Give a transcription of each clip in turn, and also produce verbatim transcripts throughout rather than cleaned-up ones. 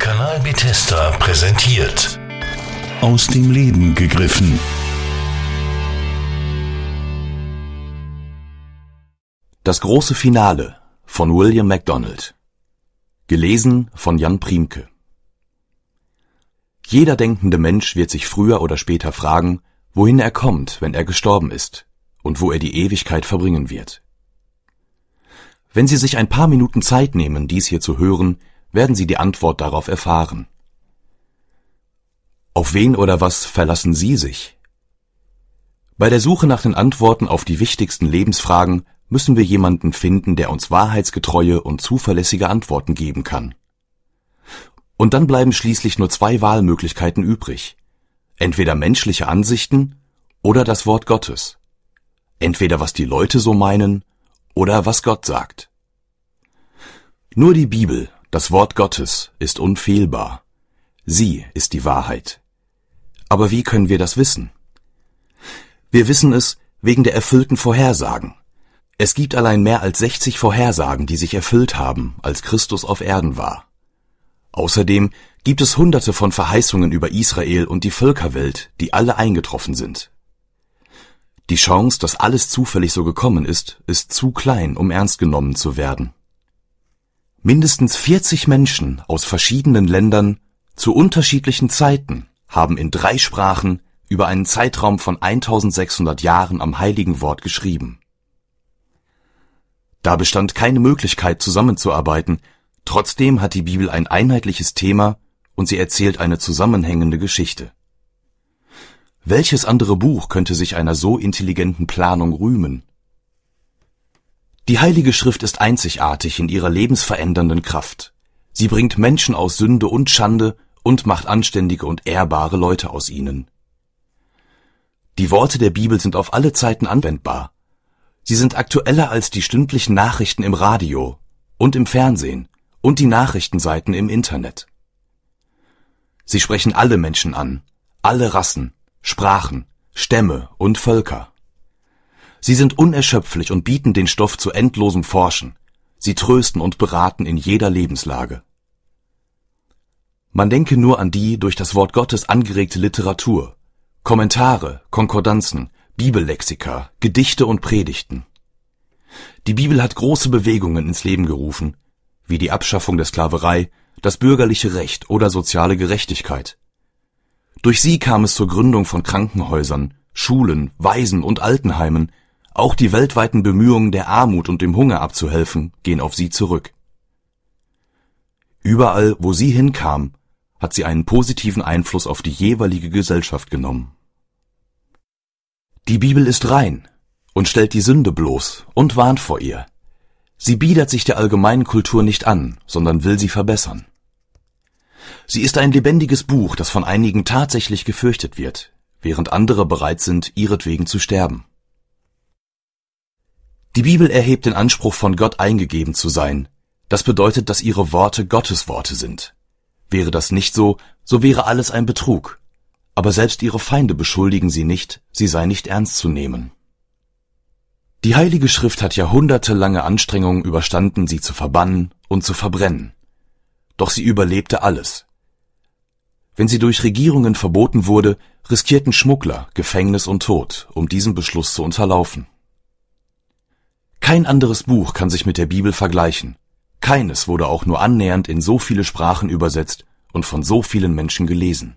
Kanal Bethesda präsentiert. Aus dem Leben gegriffen. Das große Finale von William MacDonald. Gelesen von Jan Priemke. Jeder denkende Mensch wird sich früher oder später fragen, wohin er kommt, wenn er gestorben ist und wo er die Ewigkeit verbringen wird. Wenn Sie sich ein paar Minuten Zeit nehmen, dies hier zu hören, werden Sie die Antwort darauf erfahren. Auf wen oder was verlassen Sie sich? Bei der Suche nach den Antworten auf die wichtigsten Lebensfragen müssen wir jemanden finden, der uns wahrheitsgetreue und zuverlässige Antworten geben kann. Und dann bleiben schließlich nur zwei Wahlmöglichkeiten übrig. Entweder menschliche Ansichten oder das Wort Gottes. Entweder was die Leute so meinen oder was Gott sagt. Nur die Bibel, das Wort Gottes, ist unfehlbar. Sie ist die Wahrheit. Aber wie können wir das wissen? Wir wissen es wegen der erfüllten Vorhersagen. Es gibt allein mehr als sechzig Vorhersagen, die sich erfüllt haben, als Christus auf Erden war. Außerdem gibt es hunderte von Verheißungen über Israel und die Völkerwelt, die alle eingetroffen sind. Die Chance, dass alles zufällig so gekommen ist, ist zu klein, um ernst genommen zu werden. Mindestens vierzig Menschen aus verschiedenen Ländern zu unterschiedlichen Zeiten haben in drei Sprachen über einen Zeitraum von eintausendsechshundert Jahren am Heiligen Wort geschrieben. Da bestand keine Möglichkeit, zusammenzuarbeiten, trotzdem hat die Bibel ein einheitliches Thema und sie erzählt eine zusammenhängende Geschichte. Welches andere Buch könnte sich einer so intelligenten Planung rühmen? Die Heilige Schrift ist einzigartig in ihrer lebensverändernden Kraft. Sie bringt Menschen aus Sünde und Schande und macht anständige und ehrbare Leute aus ihnen. Die Worte der Bibel sind auf alle Zeiten anwendbar. Sie sind aktueller als die stündlichen Nachrichten im Radio und im Fernsehen und die Nachrichtenseiten im Internet. Sie sprechen alle Menschen an, alle Rassen, Sprachen, Stämme und Völker. Sie sind unerschöpflich und bieten den Stoff zu endlosem Forschen. Sie trösten und beraten in jeder Lebenslage. Man denke nur an die durch das Wort Gottes angeregte Literatur, Kommentare, Konkordanzen, Bibellexika, Gedichte und Predigten. Die Bibel hat große Bewegungen ins Leben gerufen, wie die Abschaffung der Sklaverei, das bürgerliche Recht oder soziale Gerechtigkeit. Durch sie kam es zur Gründung von Krankenhäusern, Schulen, Waisen- und Altenheimen. Auch die weltweiten Bemühungen, der Armut und dem Hunger abzuhelfen, gehen auf sie zurück. Überall, wo sie hinkam, hat sie einen positiven Einfluss auf die jeweilige Gesellschaft genommen. Die Bibel ist rein und stellt die Sünde bloß und warnt vor ihr. Sie biedert sich der allgemeinen Kultur nicht an, sondern will sie verbessern. Sie ist ein lebendiges Buch, das von einigen tatsächlich gefürchtet wird, während andere bereit sind, ihretwegen zu sterben. Die Bibel erhebt den Anspruch, von Gott eingegeben zu sein. Das bedeutet, dass ihre Worte Gottes Worte sind. Wäre das nicht so, so wäre alles ein Betrug. Aber selbst ihre Feinde beschuldigen sie nicht, sie sei nicht ernst zu nehmen. Die Heilige Schrift hat jahrhundertelange Anstrengungen überstanden, sie zu verbannen und zu verbrennen. Doch sie überlebte alles. Wenn sie durch Regierungen verboten wurde, riskierten Schmuggler Gefängnis und Tod, um diesen Beschluss zu unterlaufen. Kein anderes Buch kann sich mit der Bibel vergleichen. Keines wurde auch nur annähernd in so viele Sprachen übersetzt und von so vielen Menschen gelesen.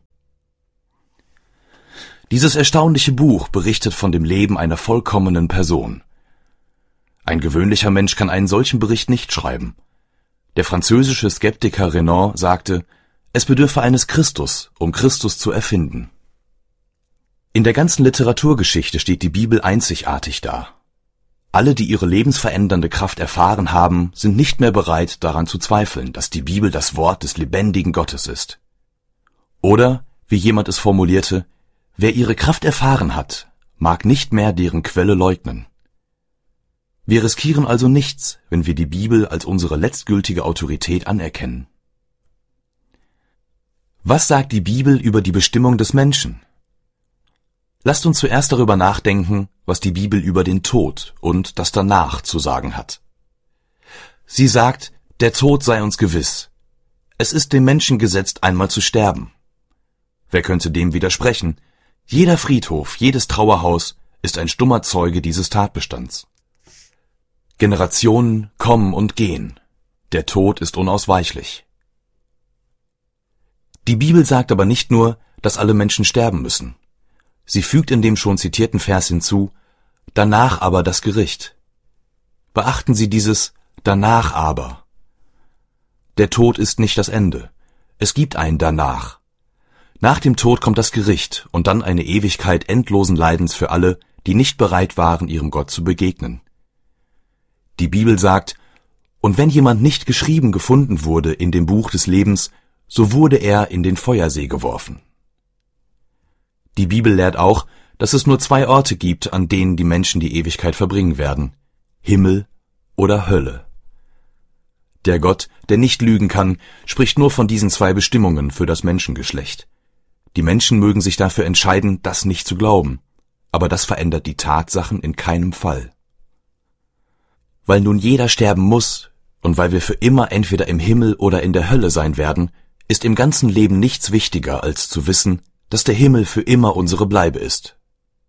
Dieses erstaunliche Buch berichtet von dem Leben einer vollkommenen Person. Ein gewöhnlicher Mensch kann einen solchen Bericht nicht schreiben. Der französische Skeptiker Renan sagte, es bedürfe eines Christus, um Christus zu erfinden. In der ganzen Literaturgeschichte steht die Bibel einzigartig da. Alle, die ihre lebensverändernde Kraft erfahren haben, sind nicht mehr bereit, daran zu zweifeln, dass die Bibel das Wort des lebendigen Gottes ist. Oder, wie jemand es formulierte, wer ihre Kraft erfahren hat, mag nicht mehr deren Quelle leugnen. Wir riskieren also nichts, wenn wir die Bibel als unsere letztgültige Autorität anerkennen. Was sagt die Bibel über die Bestimmung des Menschen? Lasst uns zuerst darüber nachdenken, was die Bibel über den Tod und das Danach zu sagen hat. Sie sagt, der Tod sei uns gewiss. Es ist dem Menschen gesetzt, einmal zu sterben. Wer könnte dem widersprechen? Jeder Friedhof, jedes Trauerhaus ist ein stummer Zeuge dieses Tatbestands. Generationen kommen und gehen. Der Tod ist unausweichlich. Die Bibel sagt aber nicht nur, dass alle Menschen sterben müssen. Sie fügt in dem schon zitierten Vers hinzu, danach aber das Gericht. Beachten Sie dieses danach aber. Der Tod ist nicht das Ende. Es gibt ein danach. Nach dem Tod kommt das Gericht und dann eine Ewigkeit endlosen Leidens für alle, die nicht bereit waren, ihrem Gott zu begegnen. Die Bibel sagt, und wenn jemand nicht geschrieben gefunden wurde in dem Buch des Lebens, so wurde er in den Feuersee geworfen. Die Bibel lehrt auch, dass es nur zwei Orte gibt, an denen die Menschen die Ewigkeit verbringen werden: Himmel oder Hölle. Der Gott, der nicht lügen kann, spricht nur von diesen zwei Bestimmungen für das Menschengeschlecht. Die Menschen mögen sich dafür entscheiden, das nicht zu glauben, aber das verändert die Tatsachen in keinem Fall. Weil nun jeder sterben muss und weil wir für immer entweder im Himmel oder in der Hölle sein werden, ist im ganzen Leben nichts wichtiger, als zu wissen, dass der Himmel für immer unsere Bleibe ist.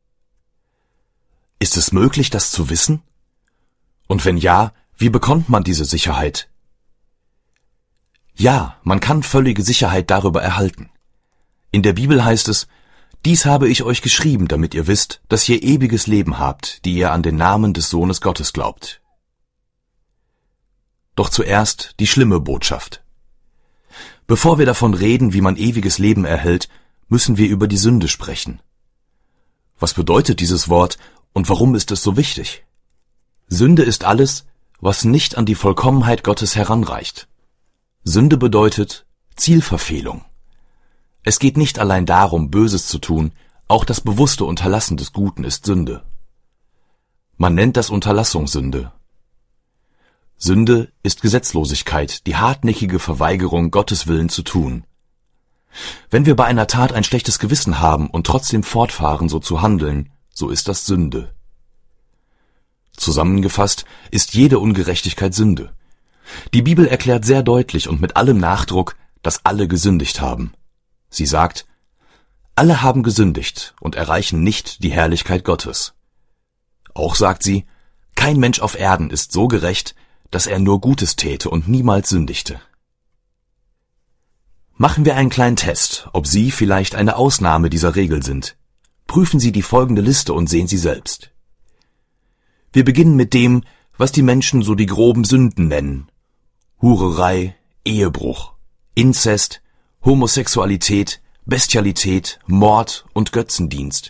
Ist es möglich, das zu wissen? Und wenn ja, wie bekommt man diese Sicherheit? Ja, man kann völlige Sicherheit darüber erhalten. In der Bibel heißt es, dies habe ich euch geschrieben, damit ihr wisst, dass ihr ewiges Leben habt, die ihr an den Namen des Sohnes Gottes glaubt. Doch zuerst die schlimme Botschaft. Bevor wir davon reden, wie man ewiges Leben erhält, müssen wir über die Sünde sprechen. Was bedeutet dieses Wort und warum ist es so wichtig? Sünde ist alles, was nicht an die Vollkommenheit Gottes heranreicht. Sünde bedeutet Zielverfehlung. Es geht nicht allein darum, Böses zu tun, auch das bewusste Unterlassen des Guten ist Sünde. Man nennt das Unterlassungssünde. Sünde ist Gesetzlosigkeit, die hartnäckige Verweigerung, Gottes Willen zu tun. Wenn wir bei einer Tat ein schlechtes Gewissen haben und trotzdem fortfahren, so zu handeln, so ist das Sünde. Zusammengefasst ist jede Ungerechtigkeit Sünde. Die Bibel erklärt sehr deutlich und mit allem Nachdruck, dass alle gesündigt haben. Sie sagt, alle haben gesündigt und erreichen nicht die Herrlichkeit Gottes. Auch sagt sie, kein Mensch auf Erden ist so gerecht, dass er nur Gutes täte und niemals sündigte. Machen wir einen kleinen Test, ob Sie vielleicht eine Ausnahme dieser Regel sind. Prüfen Sie die folgende Liste und sehen Sie selbst. Wir beginnen mit dem, was die Menschen so die groben Sünden nennen: Hurerei, Ehebruch, Inzest, Homosexualität, Bestialität, Mord und Götzendienst.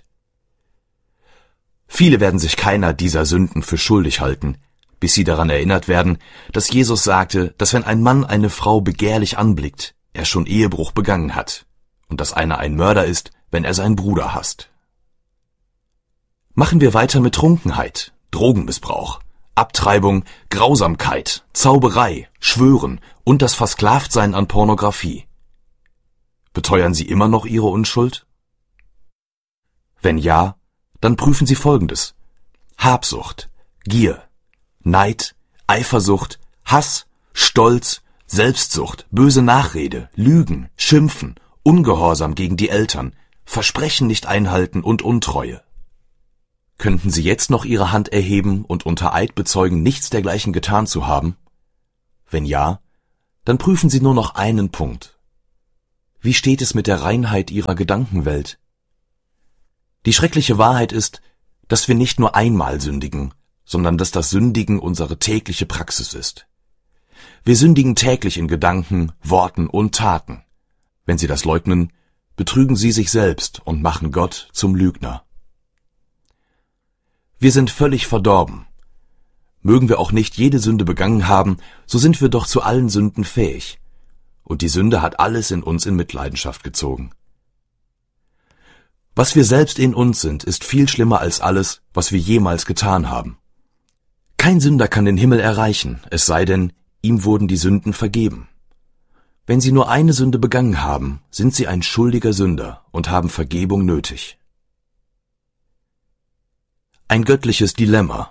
Viele werden sich keiner dieser Sünden für schuldig halten, bis sie daran erinnert werden, dass Jesus sagte, dass wenn ein Mann eine Frau begehrlich anblickt, er schon Ehebruch begangen hat, und dass einer ein Mörder ist, wenn er seinen Bruder hasst. Machen wir weiter mit Trunkenheit, Drogenmissbrauch, Abtreibung, Grausamkeit, Zauberei, Schwören und das Versklavtsein an Pornografie. Beteuern Sie immer noch Ihre Unschuld? Wenn ja, dann prüfen Sie Folgendes: Habsucht, Gier, Neid, Eifersucht, Hass, Stolz, Selbstsucht, böse Nachrede, Lügen, Schimpfen, Ungehorsam gegen die Eltern, Versprechen nicht einhalten und Untreue. Könnten Sie jetzt noch Ihre Hand erheben und unter Eid bezeugen, nichts dergleichen getan zu haben? Wenn ja, dann prüfen Sie nur noch einen Punkt. Wie steht es mit der Reinheit Ihrer Gedankenwelt? Die schreckliche Wahrheit ist, dass wir nicht nur einmal sündigen, sondern dass das Sündigen unsere tägliche Praxis ist. Wir sündigen täglich in Gedanken, Worten und Taten. Wenn Sie das leugnen, betrügen Sie sich selbst und machen Gott zum Lügner. Wir sind völlig verdorben. Mögen wir auch nicht jede Sünde begangen haben, so sind wir doch zu allen Sünden fähig. Und die Sünde hat alles in uns in Mitleidenschaft gezogen. Was wir selbst in uns sind, ist viel schlimmer als alles, was wir jemals getan haben. Kein Sünder kann den Himmel erreichen, es sei denn, ihm wurden die Sünden vergeben. Wenn Sie nur eine Sünde begangen haben, sind Sie ein schuldiger Sünder und haben Vergebung nötig. Ein göttliches Dilemma.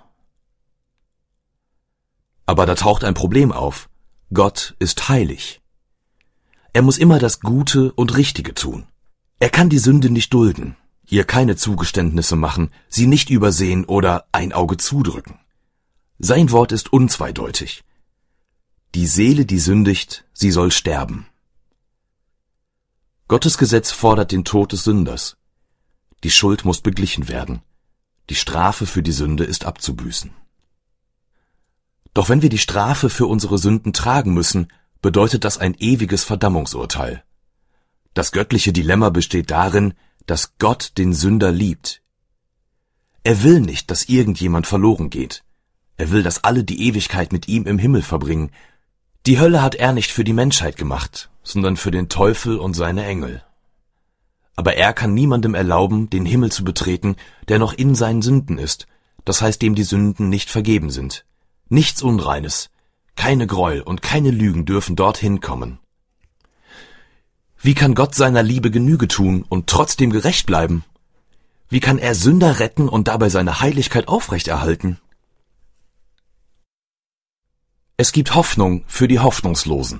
Aber da taucht ein Problem auf. Gott ist heilig. Er muss immer das Gute und Richtige tun. Er kann die Sünde nicht dulden, ihr keine Zugeständnisse machen, sie nicht übersehen oder ein Auge zudrücken. Sein Wort ist unzweideutig. Die Seele, die sündigt, sie soll sterben. Gottes Gesetz fordert den Tod des Sünders. Die Schuld muss beglichen werden. Die Strafe für die Sünde ist abzubüßen. Doch wenn wir die Strafe für unsere Sünden tragen müssen, bedeutet das ein ewiges Verdammungsurteil. Das göttliche Dilemma besteht darin, dass Gott den Sünder liebt. Er will nicht, dass irgendjemand verloren geht. Er will, dass alle die Ewigkeit mit ihm im Himmel verbringen. Die Hölle hat er nicht für die Menschheit gemacht, sondern für den Teufel und seine Engel. Aber er kann niemandem erlauben, den Himmel zu betreten, der noch in seinen Sünden ist, das heißt, dem die Sünden nicht vergeben sind. Nichts Unreines, keine Gräuel und keine Lügen dürfen dorthin kommen. Wie kann Gott seiner Liebe Genüge tun und trotzdem gerecht bleiben? Wie kann er Sünder retten und dabei seine Heiligkeit aufrechterhalten? Es gibt Hoffnung für die Hoffnungslosen.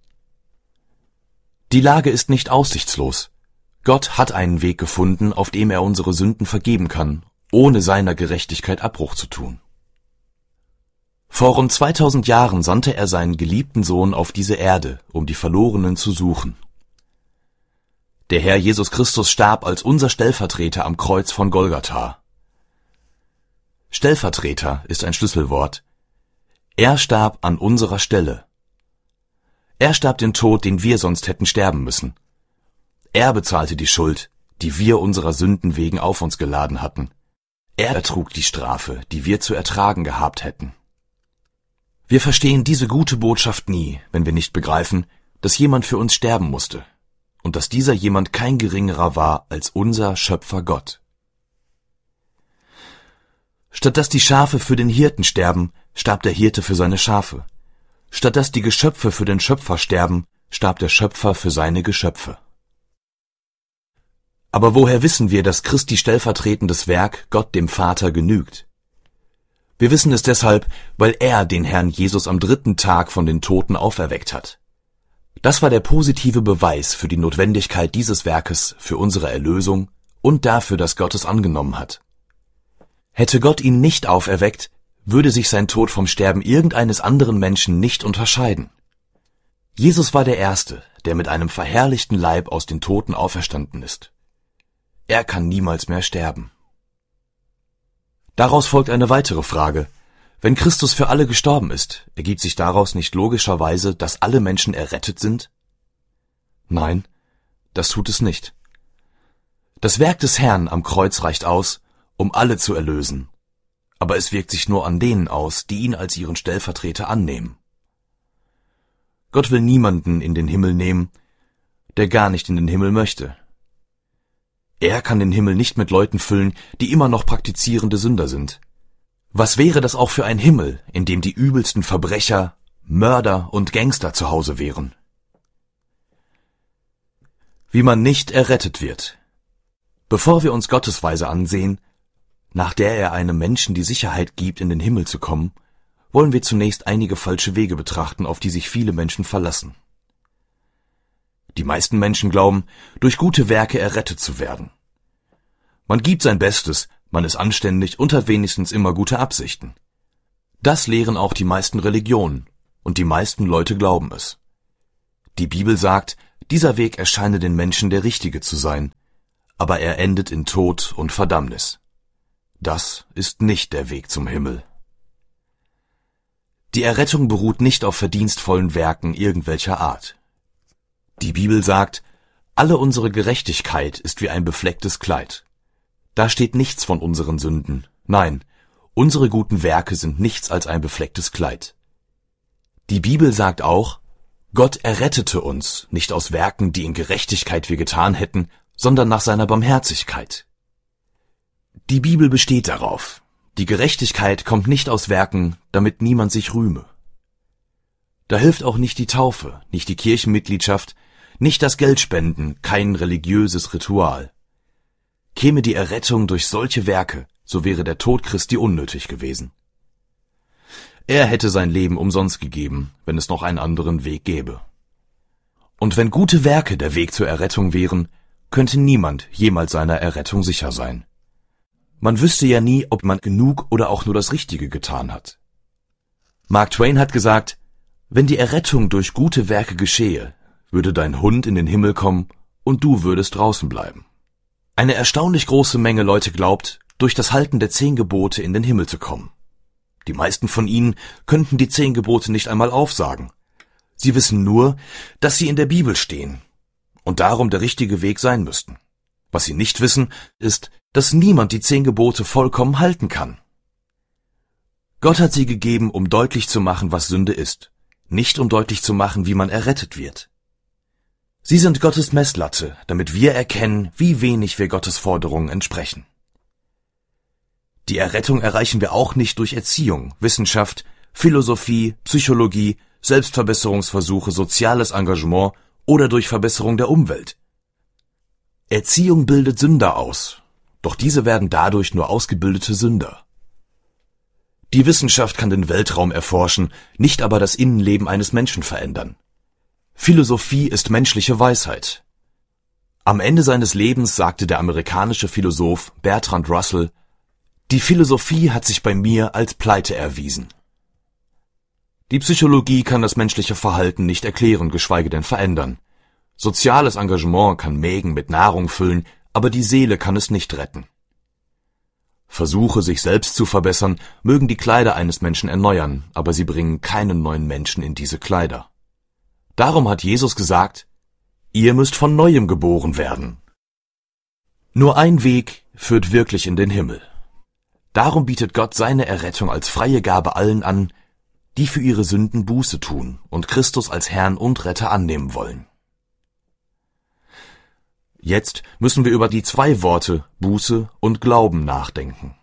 Die Lage ist nicht aussichtslos. Gott hat einen Weg gefunden, auf dem er unsere Sünden vergeben kann, ohne seiner Gerechtigkeit Abbruch zu tun. Vor rund zweitausend Jahren sandte er seinen geliebten Sohn auf diese Erde, um die Verlorenen zu suchen. Der Herr Jesus Christus starb als unser Stellvertreter am Kreuz von Golgatha. Stellvertreter ist ein Schlüsselwort. Er starb an unserer Stelle. Er starb den Tod, den wir sonst hätten sterben müssen. Er bezahlte die Schuld, die wir unserer Sünden wegen auf uns geladen hatten. Er ertrug die Strafe, die wir zu ertragen gehabt hätten. Wir verstehen diese gute Botschaft nie, wenn wir nicht begreifen, dass jemand für uns sterben musste und dass dieser jemand kein geringerer war als unser Schöpfer Gott. Statt dass die Schafe für den Hirten sterben, starb der Hirte für seine Schafe. Statt dass die Geschöpfe für den Schöpfer sterben, starb der Schöpfer für seine Geschöpfe. Aber woher wissen wir, dass Christi stellvertretendes Werk Gott dem Vater genügt? Wir wissen es deshalb, weil er den Herrn Jesus am dritten Tag von den Toten auferweckt hat. Das war der positive Beweis für die Notwendigkeit dieses Werkes für unsere Erlösung und dafür, dass Gott es angenommen hat. Hätte Gott ihn nicht auferweckt, würde sich sein Tod vom Sterben irgendeines anderen Menschen nicht unterscheiden. Jesus war der Erste, der mit einem verherrlichten Leib aus den Toten auferstanden ist. Er kann niemals mehr sterben. Daraus folgt eine weitere Frage. Wenn Christus für alle gestorben ist, ergibt sich daraus nicht logischerweise, dass alle Menschen errettet sind? Nein, das tut es nicht. Das Werk des Herrn am Kreuz reicht aus, um alle zu erlösen. Aber es wirkt sich nur an denen aus, die ihn als ihren Stellvertreter annehmen. Gott will niemanden in den Himmel nehmen, der gar nicht in den Himmel möchte. Er kann den Himmel nicht mit Leuten füllen, die immer noch praktizierende Sünder sind. Was wäre das auch für ein Himmel, in dem die übelsten Verbrecher, Mörder und Gangster zu Hause wären? Wie man nicht errettet wird. Bevor wir uns Gottes Weise ansehen, nach der er einem Menschen die Sicherheit gibt, in den Himmel zu kommen, wollen wir zunächst einige falsche Wege betrachten, auf die sich viele Menschen verlassen. Die meisten Menschen glauben, durch gute Werke errettet zu werden. Man gibt sein Bestes, man ist anständig und hat wenigstens immer gute Absichten. Das lehren auch die meisten Religionen, und die meisten Leute glauben es. Die Bibel sagt, dieser Weg erscheine den Menschen der richtige zu sein, aber er endet in Tod und Verdammnis. Das ist nicht der Weg zum Himmel. Die Errettung beruht nicht auf verdienstvollen Werken irgendwelcher Art. Die Bibel sagt, alle unsere Gerechtigkeit ist wie ein beflecktes Kleid. Da steht nichts von unseren Sünden. Nein, unsere guten Werke sind nichts als ein beflecktes Kleid. Die Bibel sagt auch, Gott errettete uns nicht aus Werken, die in Gerechtigkeit wir getan hätten, sondern nach seiner Barmherzigkeit. Die Bibel besteht darauf. Die Gerechtigkeit kommt nicht aus Werken, damit niemand sich rühme. Da hilft auch nicht die Taufe, nicht die Kirchenmitgliedschaft, nicht das Geldspenden, kein religiöses Ritual. Käme die Errettung durch solche Werke, so wäre der Tod Christi unnötig gewesen. Er hätte sein Leben umsonst gegeben, wenn es noch einen anderen Weg gäbe. Und wenn gute Werke der Weg zur Errettung wären, könnte niemand jemals seiner Errettung sicher sein. Man wüsste ja nie, ob man genug oder auch nur das Richtige getan hat. Mark Twain hat gesagt, wenn die Errettung durch gute Werke geschehe, würde dein Hund in den Himmel kommen und du würdest draußen bleiben. Eine erstaunlich große Menge Leute glaubt, durch das Halten der zehn Gebote in den Himmel zu kommen. Die meisten von ihnen könnten die zehn Gebote nicht einmal aufsagen. Sie wissen nur, dass sie in der Bibel stehen und darum der richtige Weg sein müssten. Was sie nicht wissen, ist, dass niemand die zehn Gebote vollkommen halten kann. Gott hat sie gegeben, um deutlich zu machen, was Sünde ist, nicht um deutlich zu machen, wie man errettet wird. Sie sind Gottes Messlatte, damit wir erkennen, wie wenig wir Gottes Forderungen entsprechen. Die Errettung erreichen wir auch nicht durch Erziehung, Wissenschaft, Philosophie, Psychologie, Selbstverbesserungsversuche, soziales Engagement oder durch Verbesserung der Umwelt. Erziehung bildet Sünder aus, doch diese werden dadurch nur ausgebildete Sünder. Die Wissenschaft kann den Weltraum erforschen, nicht aber das Innenleben eines Menschen verändern. Philosophie ist menschliche Weisheit. Am Ende seines Lebens sagte der amerikanische Philosoph Bertrand Russell, die Philosophie hat sich bei mir als Pleite erwiesen. Die Psychologie kann das menschliche Verhalten nicht erklären, geschweige denn verändern. Soziales Engagement kann Mägen mit Nahrung füllen, aber die Seele kann es nicht retten. Versuche, sich selbst zu verbessern, mögen die Kleider eines Menschen erneuern, aber sie bringen keinen neuen Menschen in diese Kleider. Darum hat Jesus gesagt, ihr müsst von Neuem geboren werden. Nur ein Weg führt wirklich in den Himmel. Darum bietet Gott seine Errettung als freie Gabe allen an, die für ihre Sünden Buße tun und Christus als Herrn und Retter annehmen wollen. Jetzt müssen wir über die zwei Worte Buße und Glauben nachdenken.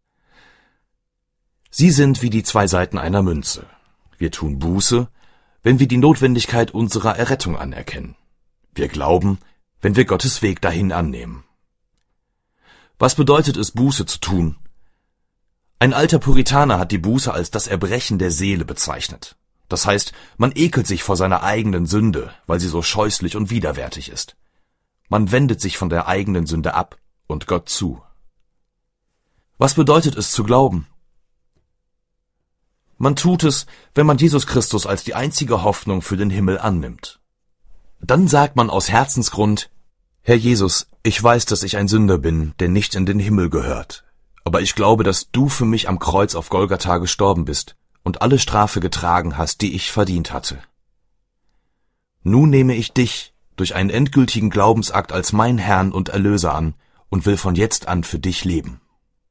Sie sind wie die zwei Seiten einer Münze. Wir tun Buße, wenn wir die Notwendigkeit unserer Errettung anerkennen. Wir glauben, wenn wir Gottes Weg dahin annehmen. Was bedeutet es, Buße zu tun? Ein alter Puritaner hat die Buße als das Erbrechen der Seele bezeichnet. Das heißt, man ekelt sich vor seiner eigenen Sünde, weil sie so scheußlich und widerwärtig ist. Man wendet sich von der eigenen Sünde ab und Gott zu. Was bedeutet es zu glauben? Man tut es, wenn man Jesus Christus als die einzige Hoffnung für den Himmel annimmt. Dann sagt man aus Herzensgrund, Herr Jesus, ich weiß, dass ich ein Sünder bin, der nicht in den Himmel gehört. Aber ich glaube, dass du für mich am Kreuz auf Golgatha gestorben bist und alle Strafe getragen hast, die ich verdient hatte. Nun nehme ich dich durch einen endgültigen Glaubensakt als mein Herrn und Erlöser an und will von jetzt an für dich leben.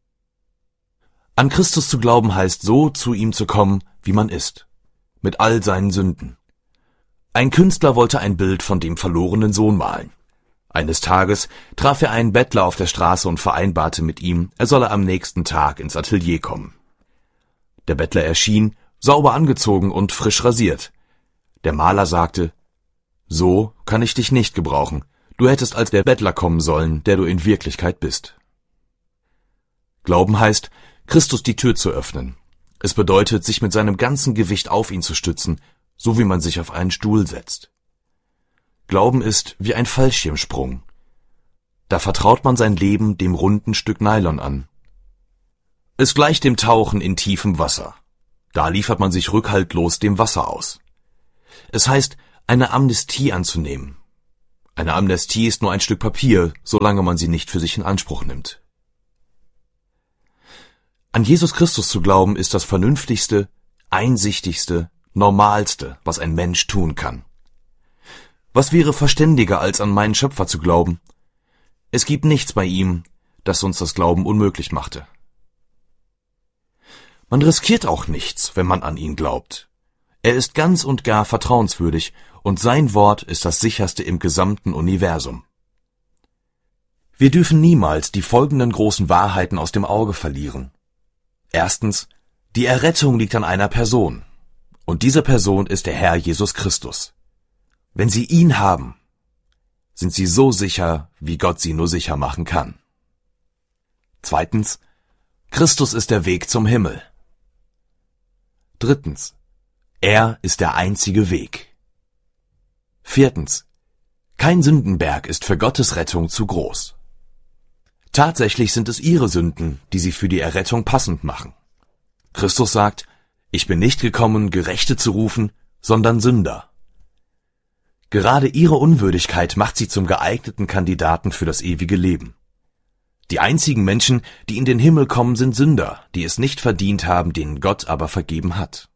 An Christus zu glauben heißt, so zu ihm zu kommen, wie man ist, mit all seinen Sünden. Ein Künstler wollte ein Bild von dem verlorenen Sohn malen. Eines Tages traf er einen Bettler auf der Straße und vereinbarte mit ihm, er solle am nächsten Tag ins Atelier kommen. Der Bettler erschien, sauber angezogen und frisch rasiert. Der Maler sagte, so kann ich dich nicht gebrauchen, du hättest als der Bettler kommen sollen, der du in Wirklichkeit bist. Glauben heißt, Christus die Tür zu öffnen. Es bedeutet, sich mit seinem ganzen Gewicht auf ihn zu stützen, so wie man sich auf einen Stuhl setzt. Glauben ist wie ein Fallschirmsprung. Da vertraut man sein Leben dem runden Stück Nylon an. Es gleicht dem Tauchen in tiefem Wasser. Da liefert man sich rückhaltlos dem Wasser aus. Es heißt, eine Amnestie anzunehmen. Eine Amnestie ist nur ein Stück Papier, solange man sie nicht für sich in Anspruch nimmt. An Jesus Christus zu glauben ist das vernünftigste, einsichtigste, normalste, was ein Mensch tun kann. Was wäre verständiger, als an meinen Schöpfer zu glauben? Es gibt nichts bei ihm, das uns das Glauben unmöglich machte. Man riskiert auch nichts, wenn man an ihn glaubt. Er ist ganz und gar vertrauenswürdig, und sein Wort ist das sicherste im gesamten Universum. Wir dürfen niemals die folgenden großen Wahrheiten aus dem Auge verlieren. Erstens, die Errettung liegt an einer Person, und diese Person ist der Herr Jesus Christus. Wenn Sie ihn haben, sind Sie so sicher, wie Gott Sie nur sicher machen kann. Zweitens, Christus ist der Weg zum Himmel. Drittens, er ist der einzige Weg. Viertens. Kein Sündenberg ist für Gottes Rettung zu groß. Tatsächlich sind es ihre Sünden, die sie für die Errettung passend machen. Christus sagt, ich bin nicht gekommen, Gerechte zu rufen, sondern Sünder. Gerade ihre Unwürdigkeit macht sie zum geeigneten Kandidaten für das ewige Leben. Die einzigen Menschen, die in den Himmel kommen, sind Sünder, die es nicht verdient haben, denen Gott aber vergeben hat.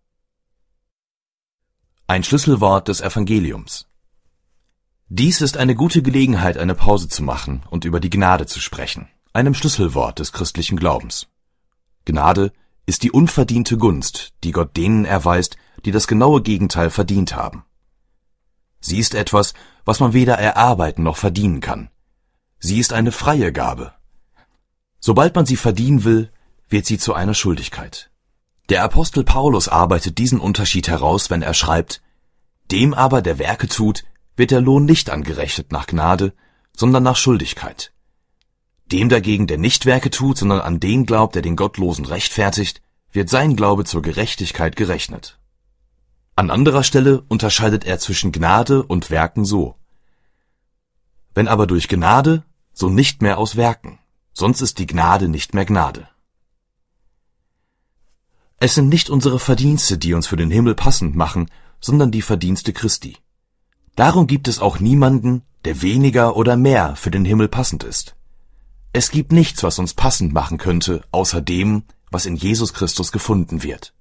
Ein Schlüsselwort des Evangeliums. Dies ist eine gute Gelegenheit, eine Pause zu machen und über die Gnade zu sprechen, einem Schlüsselwort des christlichen Glaubens. Gnade ist die unverdiente Gunst, die Gott denen erweist, die das genaue Gegenteil verdient haben. Sie ist etwas, was man weder erarbeiten noch verdienen kann. Sie ist eine freie Gabe. Sobald man sie verdienen will, wird sie zu einer Schuldigkeit. Der Apostel Paulus arbeitet diesen Unterschied heraus, wenn er schreibt, dem aber, der Werke tut, wird der Lohn nicht angerechnet nach Gnade, sondern nach Schuldigkeit. Dem dagegen, der nicht Werke tut, sondern an den glaubt, der den Gottlosen rechtfertigt, wird sein Glaube zur Gerechtigkeit gerechnet. An anderer Stelle unterscheidet er zwischen Gnade und Werken so. Wenn aber durch Gnade, so nicht mehr aus Werken, sonst ist die Gnade nicht mehr Gnade. Es sind nicht unsere Verdienste, die uns für den Himmel passend machen, sondern die Verdienste Christi. Darum gibt es auch niemanden, der weniger oder mehr für den Himmel passend ist. Es gibt nichts, was uns passend machen könnte, außer dem, was in Jesus Christus gefunden wird.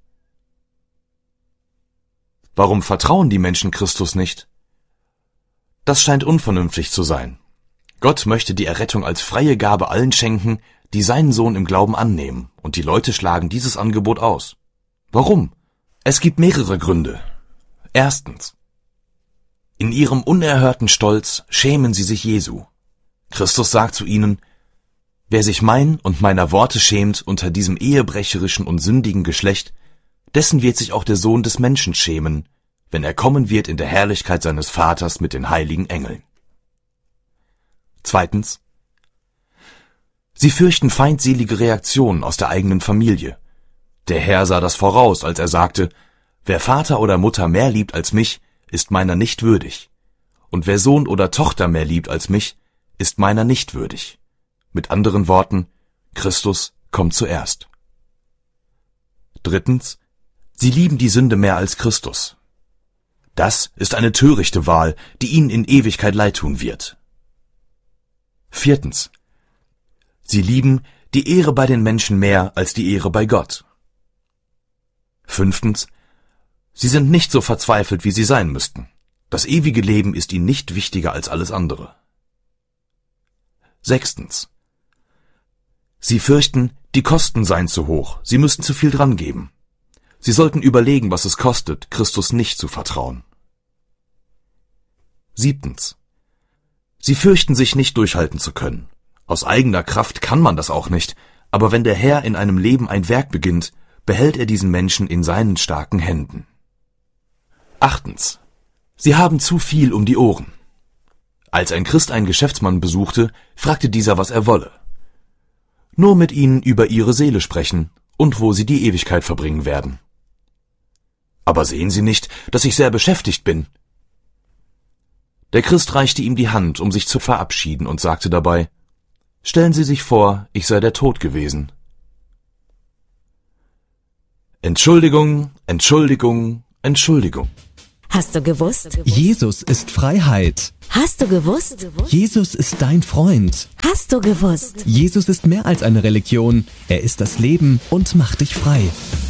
Warum vertrauen die Menschen Christus nicht? Das scheint unvernünftig zu sein. Gott möchte die Errettung als freie Gabe allen schenken, die seinen Sohn im Glauben annehmen, und die Leute schlagen dieses Angebot aus. Warum? Es gibt mehrere Gründe. Erstens. In ihrem unerhörten Stolz schämen sie sich Jesu. Christus sagt zu ihnen, wer sich mein und meiner Worte schämt unter diesem ehebrecherischen und sündigen Geschlecht, dessen wird sich auch der Sohn des Menschen schämen, wenn er kommen wird in der Herrlichkeit seines Vaters mit den heiligen Engeln. Zweitens. Sie fürchten feindselige Reaktionen aus der eigenen Familie. Der Herr sah das voraus, als er sagte, wer Vater oder Mutter mehr liebt als mich, ist meiner nicht würdig. Und wer Sohn oder Tochter mehr liebt als mich, ist meiner nicht würdig. Mit anderen Worten, Christus kommt zuerst. Drittens. Sie lieben die Sünde mehr als Christus. Das ist eine törichte Wahl, die ihnen in Ewigkeit leid tun wird. Viertens. Sie lieben die Ehre bei den Menschen mehr als die Ehre bei Gott. Fünftens. Sie sind nicht so verzweifelt, wie sie sein müssten. Das ewige Leben ist ihnen nicht wichtiger als alles andere. Sechstens. Sie fürchten, die Kosten seien zu hoch, sie müssten zu viel dran geben. Sie sollten überlegen, was es kostet, Christus nicht zu vertrauen. Siebtens. Sie fürchten sich nicht durchhalten zu können. Aus eigener Kraft kann man das auch nicht, aber wenn der Herr in einem Leben ein Werk beginnt, behält er diesen Menschen in seinen starken Händen. Achtens. Sie haben zu viel um die Ohren. Als ein Christ einen Geschäftsmann besuchte, fragte dieser, was er wolle. Nur mit ihnen über ihre Seele sprechen und wo sie die Ewigkeit verbringen werden. Aber sehen Sie nicht, dass ich sehr beschäftigt bin? Der Christ reichte ihm die Hand, um sich zu verabschieden, und sagte dabei, stellen Sie sich vor, ich sei der Tod gewesen. Entschuldigung, Entschuldigung, Entschuldigung. Hast du gewusst? Jesus ist Freiheit. Hast du gewusst? Jesus ist dein Freund. Hast du gewusst? Jesus ist mehr als eine Religion. Er ist das Leben und macht dich frei.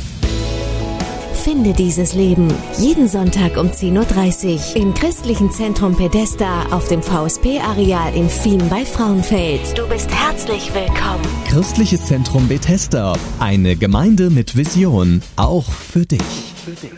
Finde dieses Leben jeden Sonntag um zehn Uhr dreißig im Christlichen Zentrum Bethesda auf dem V S P-Areal in Fien bei Frauenfeld. Du bist herzlich willkommen. Christliches Zentrum Bethesda. Eine Gemeinde mit Vision. Auch für dich. Für dich.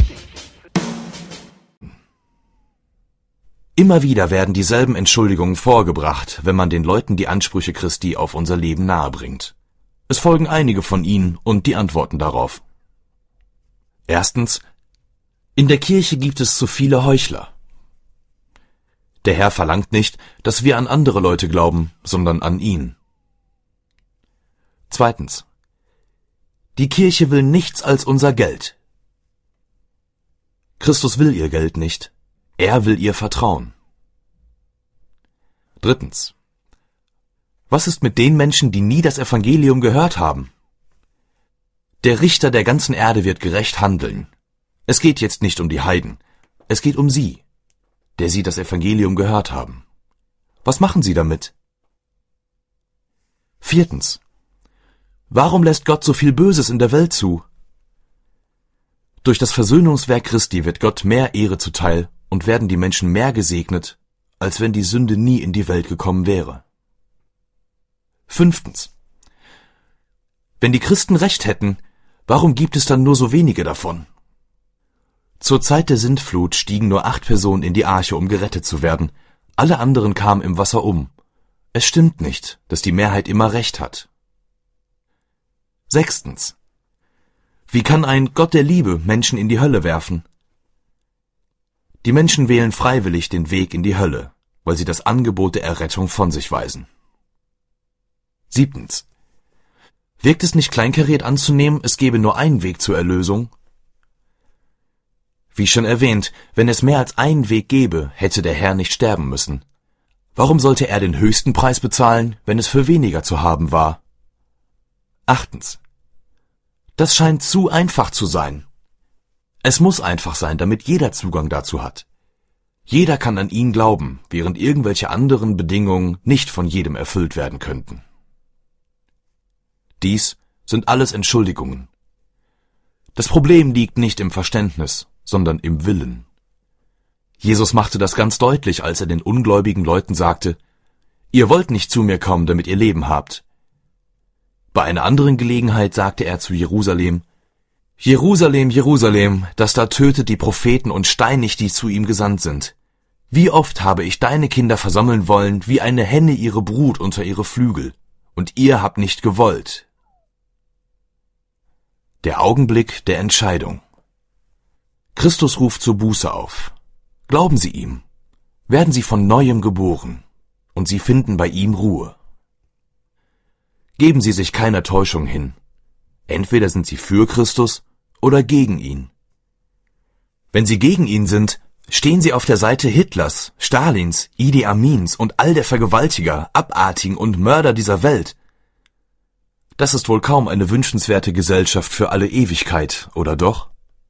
Immer wieder werden dieselben Entschuldigungen vorgebracht, wenn man den Leuten die Ansprüche Christi auf unser Leben nahebringt. Es folgen einige von ihnen und die Antworten darauf. Erstens. In der Kirche gibt es zu viele Heuchler. Der Herr verlangt nicht, dass wir an andere Leute glauben, sondern an ihn. Zweitens. Die Kirche will nichts als unser Geld. Christus will ihr Geld nicht. Er will ihr Vertrauen. Drittens. Was ist mit den Menschen, die nie das Evangelium gehört haben? Der Richter der ganzen Erde wird gerecht handeln. Es geht jetzt nicht um die Heiden. Es geht um Sie, der Sie das Evangelium gehört haben. Was machen Sie damit? Viertens. Warum lässt Gott so viel Böses in der Welt zu? Durch das Versöhnungswerk Christi wird Gott mehr Ehre zuteil und werden die Menschen mehr gesegnet, als wenn die Sünde nie in die Welt gekommen wäre. Fünftens. Wenn die Christen recht hätten, warum gibt es dann nur so wenige davon? Zur Zeit der Sintflut stiegen nur acht Personen in die Arche, um gerettet zu werden. Alle anderen kamen im Wasser um. Es stimmt nicht, dass die Mehrheit immer recht hat. Sechstens. Wie kann ein Gott der Liebe Menschen in die Hölle werfen? Die Menschen wählen freiwillig den Weg in die Hölle, weil sie das Angebot der Errettung von sich weisen. Siebtens. Wirkt es nicht kleinkariert anzunehmen, es gebe nur einen Weg zur Erlösung? Wie schon erwähnt, wenn es mehr als einen Weg gäbe, hätte der Herr nicht sterben müssen. Warum sollte er den höchsten Preis bezahlen, wenn es für weniger zu haben war? Achtens. Das scheint zu einfach zu sein. Es muss einfach sein, damit jeder Zugang dazu hat. Jeder kann an ihn glauben, während irgendwelche anderen Bedingungen nicht von jedem erfüllt werden könnten. Dies sind alles Entschuldigungen. Das Problem liegt nicht im Verständnis, sondern im Willen. Jesus machte das ganz deutlich, als er den ungläubigen Leuten sagte, »Ihr wollt nicht zu mir kommen, damit ihr Leben habt.« Bei einer anderen Gelegenheit sagte er zu Jerusalem, »Jerusalem, Jerusalem, das da tötet die Propheten und steinigt, die zu ihm gesandt sind. Wie oft habe ich deine Kinder versammeln wollen, wie eine Henne ihre Brut unter ihre Flügel, und ihr habt nicht gewollt.« Der Augenblick der Entscheidung. Christus ruft zur Buße auf. Glauben Sie ihm, werden Sie von Neuem geboren, und Sie finden bei ihm Ruhe. Geben Sie sich keiner Täuschung hin. Entweder sind Sie für Christus oder gegen ihn. Wenn Sie gegen ihn sind, stehen Sie auf der Seite Hitlers, Stalins, Idi Amins und all der Vergewaltiger, Abartigen und Mörder dieser Welt. Das ist wohl kaum eine wünschenswerte Gesellschaft für alle Ewigkeit, oder doch?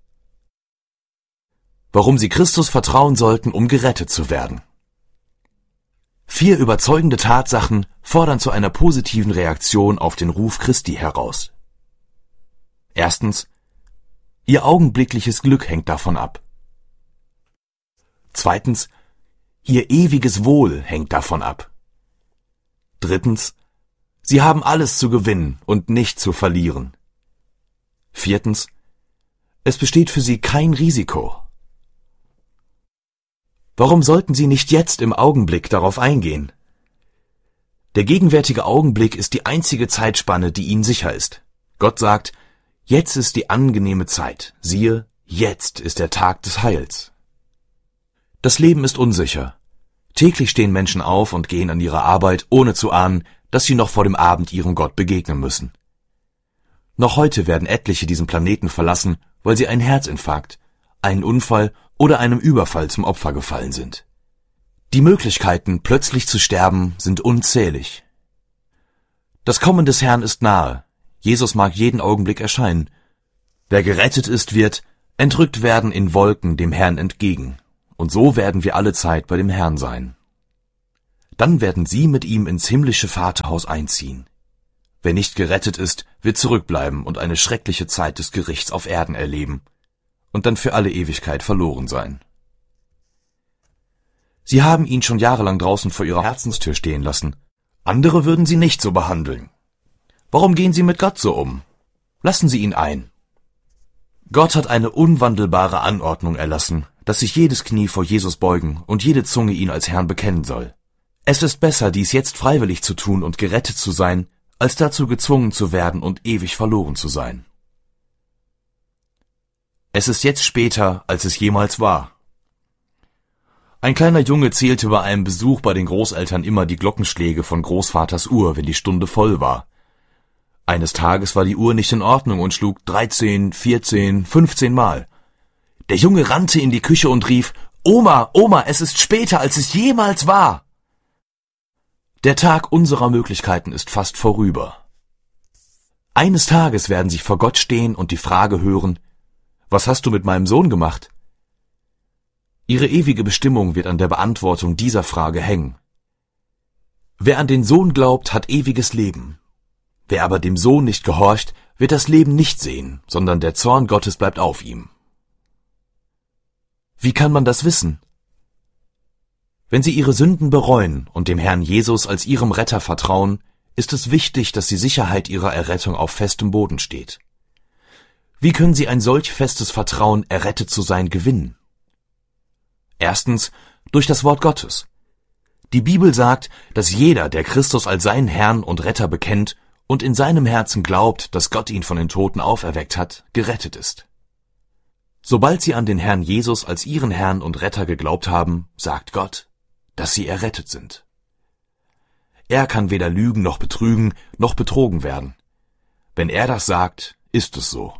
Warum Sie Christus vertrauen sollten, um gerettet zu werden. Vier überzeugende Tatsachen fordern zu einer positiven Reaktion auf den Ruf Christi heraus. Erstens, Ihr augenblickliches Glück hängt davon ab. Zweitens, Ihr ewiges Wohl hängt davon ab. Drittens, Sie haben alles zu gewinnen und nicht zu verlieren. Viertens, es besteht für Sie kein Risiko. Warum sollten Sie nicht jetzt im Augenblick darauf eingehen? Der gegenwärtige Augenblick ist die einzige Zeitspanne, die Ihnen sicher ist. Gott sagt, jetzt ist die angenehme Zeit. Siehe, jetzt ist der Tag des Heils. Das Leben ist unsicher. Täglich stehen Menschen auf und gehen an ihre Arbeit, ohne zu ahnen, dass sie noch vor dem Abend ihrem Gott begegnen müssen. Noch heute werden etliche diesen Planeten verlassen, weil sie einen Herzinfarkt, einen Unfall oder einem Überfall zum Opfer gefallen sind. Die Möglichkeiten, plötzlich zu sterben, sind unzählig. Das Kommen des Herrn ist nahe. Jesus mag jeden Augenblick erscheinen. Wer gerettet ist, wird entrückt werden in Wolken dem Herrn entgegen. Und so werden wir alle Zeit bei dem Herrn sein. Dann werden sie mit ihm ins himmlische Vaterhaus einziehen. Wer nicht gerettet ist, wird zurückbleiben und eine schreckliche Zeit des Gerichts auf Erden erleben und dann für alle Ewigkeit verloren sein. Sie haben ihn schon jahrelang draußen vor ihrer Herzenstür stehen lassen. Andere würden sie nicht so behandeln. Warum gehen Sie mit Gott so um? Lassen Sie ihn ein. Gott hat eine unwandelbare Anordnung erlassen, dass sich jedes Knie vor Jesus beugen und jede Zunge ihn als Herrn bekennen soll. Es ist besser, dies jetzt freiwillig zu tun und gerettet zu sein, als dazu gezwungen zu werden und ewig verloren zu sein. Es ist jetzt später, als es jemals war. Ein kleiner Junge zählte bei einem Besuch bei den Großeltern immer die Glockenschläge von Großvaters Uhr, wenn die Stunde voll war. Eines Tages war die Uhr nicht in Ordnung und schlug dreizehn, vierzehn, fünfzehn Mal. Der Junge rannte in die Küche und rief, »Oma, Oma, es ist später, als es jemals war!« Der Tag unserer Möglichkeiten ist fast vorüber. Eines Tages werden Sie vor Gott stehen und die Frage hören: Was hast du mit meinem Sohn gemacht? Ihre ewige Bestimmung wird an der Beantwortung dieser Frage hängen. Wer an den Sohn glaubt, hat ewiges Leben. Wer aber dem Sohn nicht gehorcht, wird das Leben nicht sehen, sondern der Zorn Gottes bleibt auf ihm. Wie kann man das wissen? Wenn Sie Ihre Sünden bereuen und dem Herrn Jesus als Ihrem Retter vertrauen, ist es wichtig, dass die Sicherheit Ihrer Errettung auf festem Boden steht. Wie können Sie ein solch festes Vertrauen, errettet zu sein, gewinnen? Erstens, durch das Wort Gottes. Die Bibel sagt, dass jeder, der Christus als seinen Herrn und Retter bekennt und in seinem Herzen glaubt, dass Gott ihn von den Toten auferweckt hat, gerettet ist. Sobald Sie an den Herrn Jesus als Ihren Herrn und Retter geglaubt haben, sagt Gott, dass Sie errettet sind. Er kann weder lügen noch betrügen noch betrogen werden. Wenn er das sagt, ist es so.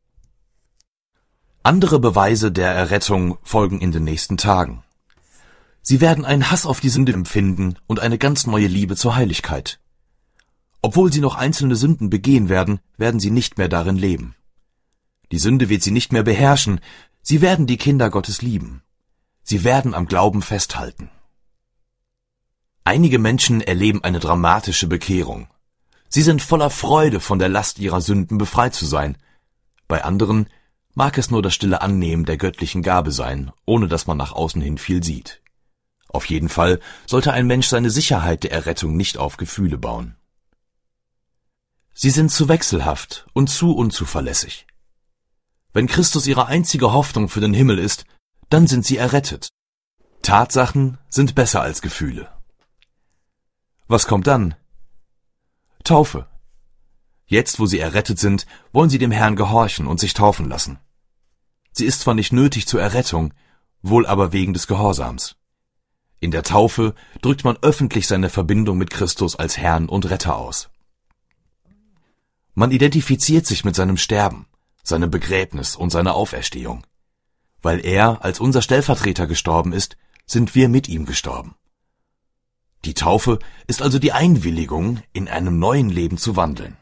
Andere Beweise der Errettung folgen in den nächsten Tagen. Sie werden einen Hass auf die Sünde empfinden und eine ganz neue Liebe zur Heiligkeit. Obwohl sie noch einzelne Sünden begehen werden, werden sie nicht mehr darin leben. Die Sünde wird sie nicht mehr beherrschen, sie werden die Kinder Gottes lieben. Sie werden am Glauben festhalten. Einige Menschen erleben eine dramatische Bekehrung. Sie sind voller Freude, von der Last ihrer Sünden befreit zu sein. Bei anderen mag es nur das stille Annehmen der göttlichen Gabe sein, ohne dass man nach außen hin viel sieht. Auf jeden Fall sollte ein Mensch seine Sicherheit der Errettung nicht auf Gefühle bauen. Sie sind zu wechselhaft und zu unzuverlässig. Wenn Christus ihre einzige Hoffnung für den Himmel ist, dann sind sie errettet. Tatsachen sind besser als Gefühle. Was kommt dann? Taufe. Jetzt, wo sie errettet sind, wollen sie dem Herrn gehorchen und sich taufen lassen. Sie ist zwar nicht nötig zur Errettung, wohl aber wegen des Gehorsams. In der Taufe drückt man öffentlich seine Verbindung mit Christus als Herrn und Retter aus. Man identifiziert sich mit seinem Sterben, seinem Begräbnis und seiner Auferstehung. Weil er als unser Stellvertreter gestorben ist, sind wir mit ihm gestorben. Die Taufe ist also die Einwilligung, in einem neuen Leben zu wandeln.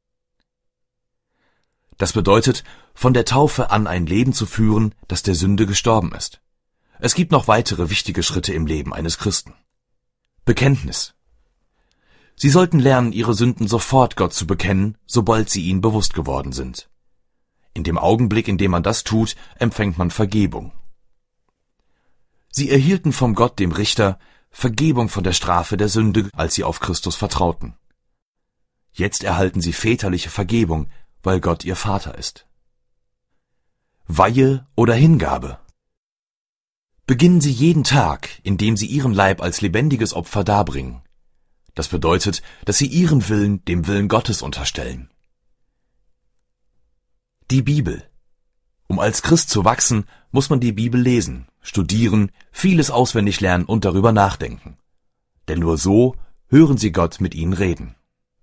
Das bedeutet, von der Taufe an ein Leben zu führen, das der Sünde gestorben ist. Es gibt noch weitere wichtige Schritte im Leben eines Christen. Bekenntnis. Sie sollten lernen, ihre Sünden sofort Gott zu bekennen, sobald sie ihnen bewusst geworden sind. In dem Augenblick, in dem man das tut, empfängt man Vergebung. Sie erhielten vom Gott, dem Richter, Vergebung von der Strafe der Sünde, als sie auf Christus vertrauten. Jetzt erhalten sie väterliche Vergebung, weil Gott ihr Vater ist. Weihe oder Hingabe. Beginnen Sie jeden Tag, indem Sie Ihren Leib als lebendiges Opfer darbringen. Das bedeutet, dass Sie Ihren Willen dem Willen Gottes unterstellen. Die Bibel. Um als Christ zu wachsen, muss man die Bibel lesen, studieren, vieles auswendig lernen und darüber nachdenken. Denn nur so hören Sie Gott mit Ihnen reden.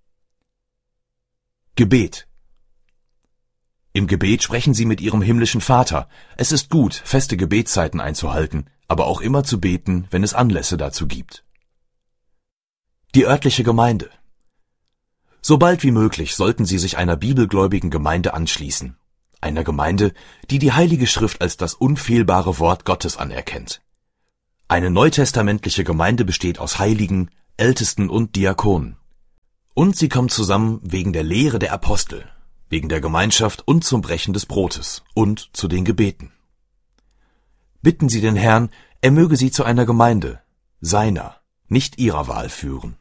Gebet. Im Gebet sprechen Sie mit Ihrem himmlischen Vater. Es ist gut, feste Gebetszeiten einzuhalten, aber auch immer zu beten, wenn es Anlässe dazu gibt. Die örtliche Gemeinde. So bald wie möglich sollten Sie sich einer bibelgläubigen Gemeinde anschließen. Einer Gemeinde, die die Heilige Schrift als das unfehlbare Wort Gottes anerkennt. Eine neutestamentliche Gemeinde besteht aus Heiligen, Ältesten und Diakonen. Und sie kommt zusammen wegen der Lehre der Apostel, wegen der Gemeinschaft und zum Brechen des Brotes und zu den Gebeten. Bitten Sie den Herrn, er möge Sie zu einer Gemeinde, seiner, nicht Ihrer Wahl führen.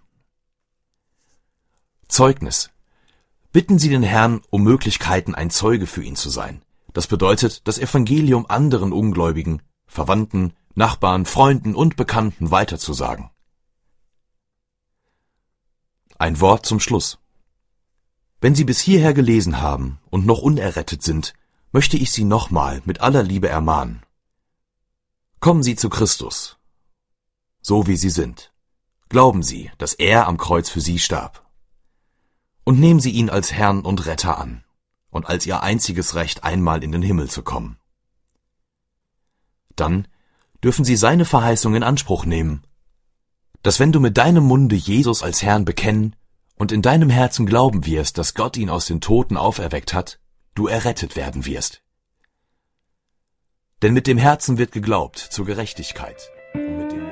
Zeugnis. Bitten Sie den Herrn um Möglichkeiten, ein Zeuge für ihn zu sein. Das bedeutet, das Evangelium anderen Ungläubigen, Verwandten, Nachbarn, Freunden und Bekannten weiterzusagen. Ein Wort zum Schluss. Wenn Sie bis hierher gelesen haben und noch unerrettet sind, möchte ich Sie nochmal mit aller Liebe ermahnen. Kommen Sie zu Christus, so wie Sie sind. Glauben Sie, dass er am Kreuz für Sie starb. Und nehmen Sie ihn als Herrn und Retter an und als Ihr einziges Recht, einmal in den Himmel zu kommen. Dann dürfen Sie seine Verheißung in Anspruch nehmen. dass wenn du mit deinem Munde Jesus als Herrn bekennen und in deinem Herzen glauben wirst, dass Gott ihn aus den Toten auferweckt hat, du errettet werden wirst. Denn mit dem Herzen wird geglaubt zur Gerechtigkeit